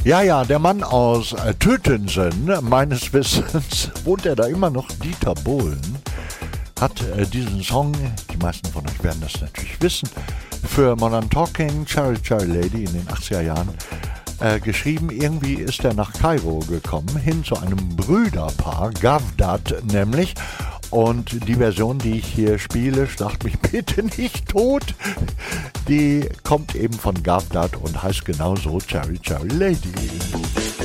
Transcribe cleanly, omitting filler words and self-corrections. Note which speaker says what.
Speaker 1: Ja, der Mann aus Tötensen, meines Wissens, wohnt er da immer noch, Dieter Bohlen, hat diesen Song, die meisten von euch werden das natürlich wissen, für Modern Talking, Cherry Cherry Lady in den 80er Jahren geschrieben. Irgendwie ist er nach Kairo gekommen, hin zu einem Brüderpaar, Gavdat nämlich. Und die Version, die ich hier spiele, schlacht mich bitte nicht tot, die kommt eben von Gavdat und heißt genauso Cherry Cherry Lady.